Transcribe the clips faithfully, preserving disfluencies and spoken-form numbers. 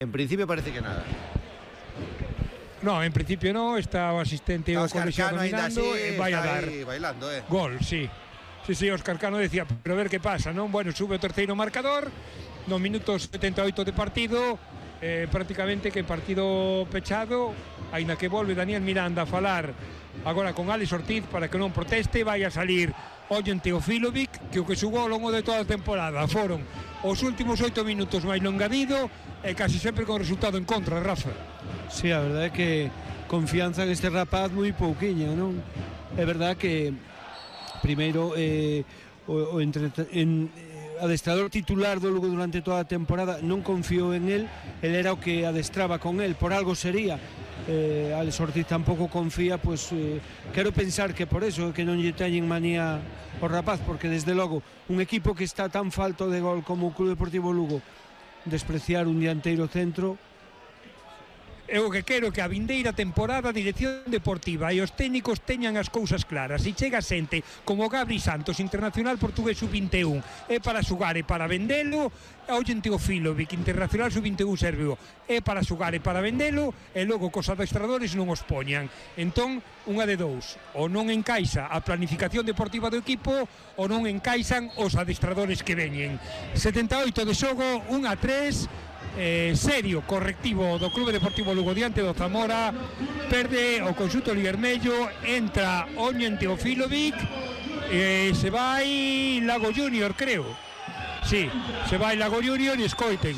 En principio parece que nada. No, en principio no, está o asistente o colexiado dominando e vai a dar bailando, eh. gol, sí. Sí, sí, Óscar Cano decía, pero a ver que pasa, non? Bueno, sube o terceiro marcador, no minuto setenta e oito de partido, eh, prácticamente que partido pechado, aínda que volve Daniel Miranda a falar agora con Alex Ortiz para que non proteste, vai a salir Ollén Teofílovic, que o que xugou ao longo de toda a temporada foron os últimos oito minutos máis longadido e casi sempre con resultado en contra, Rafa. Sí, a verdade é que confianza en este rapaz moi pouquiña, non? É verdade que primeiro eh, o, o entre, en, eh, adestrador titular do Lugo durante toda a temporada non confiou en él, él era o que adestraba con él, por algo sería. eh, Alex Ortiz tampouco confía, pois eh, quero pensar que por eso que non lle teñen manía o rapaz, porque desde logo un equipo que está tan falto de gol como o Club Deportivo Lugo, despreciar un dianteiro centro. Eu que quero que a vindeira temporada a dirección deportiva e os técnicos teñan as cousas claras. Se chega xente como Gabri Santos, internacional portugués sub vinte e un, é para xugar e para vendelo, Ollén Teofílovic, internacional sub vinte e un serbio, é para xugar e para vendelo, e logo cos adestradores non os poñan. Entón, unha de dous, ou non encaixa a planificación deportiva do equipo, ou non encaixan os adestradores que veñen. setenta e oito de xogo, un a tres. Eh, serio correctivo do Clube Deportivo Lugo diante do Zamora, perde o conxunto Livermello, entra Ollén Teofílovic e eh, se vai Lago Junior, creo. Sí, se vai Lago Junior e escoiten.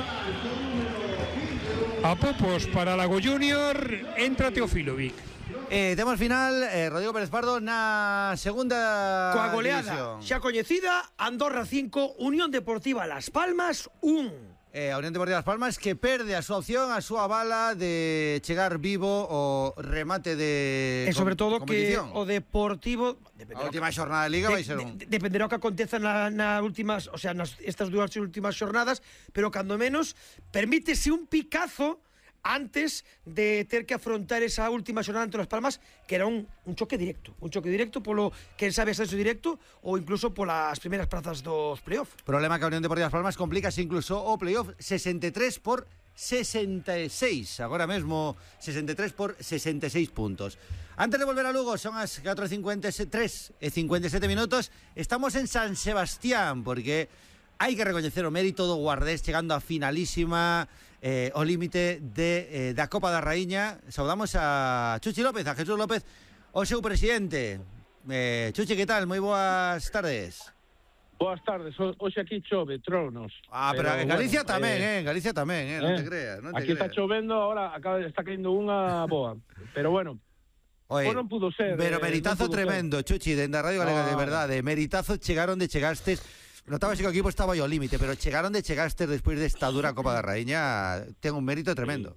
A pupos para Lago Junior, entra Teofílovic. Eh, temos final, eh, Rodrigo Pérez Pardo na segunda coa goleada división. Xa coñecida, Andorra cinco, Unión Deportiva Las Palmas un. Eh, a Unión Deportiva Las Palmas que perde a súa opción, a súa bala de chegar vivo o remate de e sobre todo competición. Que o Deportivo a última xornada de Liga de, vai ser un de, dependerá o que aconteza na, na últimas, o sea, nas estas dúas últimas xornadas, pero cando menos permítese un picazo antes de ter que afrontar esa última xornada entre Las Palmas, que era un, un choque directo, un choque directo polo, quen sabe, ascenso directo ou incluso polas primeiras prazas dos playoff. Problema que a Unión Deportiva Las Palmas complícase incluso o playoff, sesenta e tres por sesenta e seis, agora mesmo sesenta e tres por sesenta e seis puntos. Antes de volver a Lugo, son as catro e cincuenta e tres e cincuenta e sete minutos, estamos en San Sebastián, porque hai que recoñecer o mérito do Guardés chegando a finalísima, eh, o límite de, eh, da Copa da Raíña. Saudamos a Chuchi López, a Jesús López, o seu presidente. eh, Chuchi, que tal? Moi boas tardes. Boas tardes, hoxe aquí chove, tronos. Ah, pero, pero en Galicia bueno, tamén, eh, en Galicia tamén, eh, non eh, te creas, non te aquí creas. Está chovendo, ahora acaba, está caindo unha boa, pero bueno. Oye, non pudo ser. Pero meritazo eh, tremendo, ser. Chuchi, dende a Radio Galega, ah. de verdade, meritazo chegaron de chegastes. Notaba que o equipo estaba ao límite, pero chegaron de chegastes despois desta dura Copa da Raíña, ten un mérito tremendo.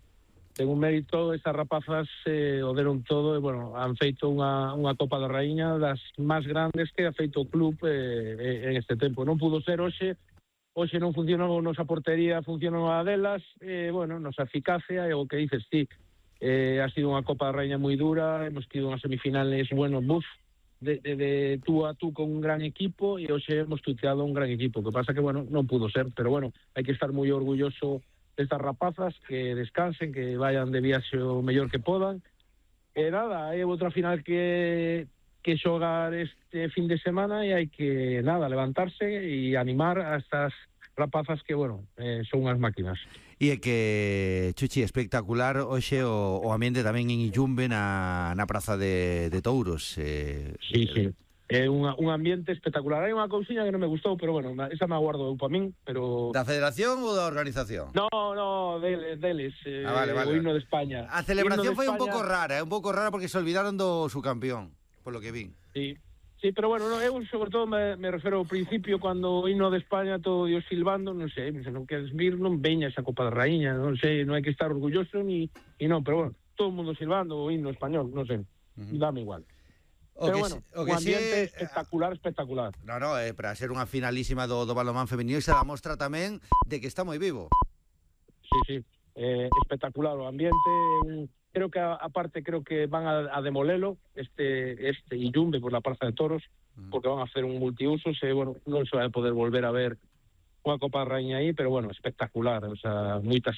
Sí. Ten un mérito, estas rapazas eh, o deron todo e, bueno, han feito unha, unha Copa da Raíña das máis grandes que ha feito o club eh, en este tempo. Non pudo ser hoxe, hoxe non funcionou nosa portería, funcionou a delas, e, eh, bueno, nosa eficacia, e o que dices ti, eh, ha sido unha Copa da Raíña moi dura, hemos tido unhas semifinales, bueno, buf, De, de, de tú a tú con un gran equipo, e hoxe hemos tuteado un gran equipo, que pasa que, bueno, non pudo ser, pero bueno, hai que estar moi orgulloso destas rapazas, que descansen, que vayan de viaxe o mellor que podan, e nada, hai outra final que que xogar este fin de semana, e hai que, nada, levantarse e animar a estas rapazas que, bueno, eh, son unhas máquinas. E é que, Chuchi, espectacular hoxe o, o ambiente tamén en Illumbe na, na praza de, de Touros. Eh, sí, sí, é un, un ambiente espectacular. Hai unha cousiña que non me gustou, pero bueno, esa me aguardo eu para min, pero... Da federación ou da organización? No, no, deles, deles, eh, ah, vale, vale, o himno vale. de España. A celebración foi España... un pouco rara, é un pouco rara porque se olvidaron do su campeón, por lo que vin. Sí. Sí, pero bueno, no, eu sobre todo me, me refero ao principio, cando o himno de España todo Dios silbando, non sei, se non queres vir, non veña esa Copa da Raíña, non sei, non hai que estar orgulloso ni, ni non, pero bueno, todo o mundo silbando o himno español, non sei, uh-huh. dame igual. O pero que bueno, o que un ambiente sí, espectacular, espectacular. No, no, eh, para ser unha finalísima do, do balonmán femenino, se dá mostra tamén de que está moi vivo. Sí, sí, eh, espectacular o ambiente, un... Creo que, aparte, creo que van a, a demolelo este este Illumbe por la Plaza de Toros, mm. porque van a hacer un multiusos e, bueno, non se vai poder volver a ver coa Copa da Raíña aí, pero bueno, espectacular, o sea, moita